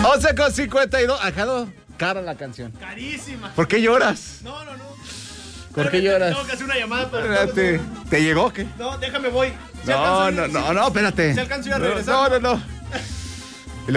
11:52. Ha quedado cara la canción. Carísima. ¿Por qué lloras? No. ¿Por qué lloras? Tengo que hacer una llamada para... Espérate. ¿Te llegó o qué? No, déjame voy. No, espérate. Si alcanzo yo a regresar. No.